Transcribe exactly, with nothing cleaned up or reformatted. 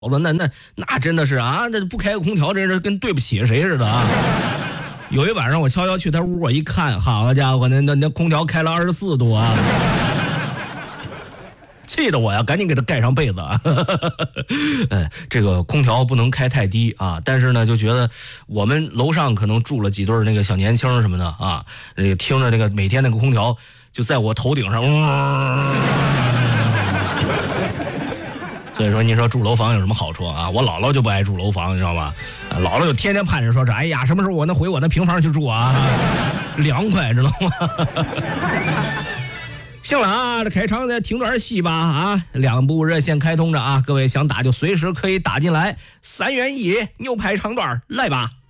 子，那那那真的是啊，那不开个空调，真是跟对不起谁似的啊。有一晚上我悄悄去他屋，我一看，好家伙，那那那空调开了二十四度啊，气得我呀，赶紧给他盖上被子啊。哎，这个空调不能开太低啊，但是呢，就觉得我们楼上可能住了几对那个小年轻什么的啊，这个听着那个每天那个空调就在我头顶上。所以说，你说住楼房有什么好处啊？我姥姥就不爱住楼房，你知道吗？姥姥就天天盼着说是，哎呀，什么时候我能回我那平房去住啊？凉快，知道吗？行了啊，这开场再听段戏吧啊！两部热线开通着啊，各位想打就随时可以打进来，三元一牛排长段来吧。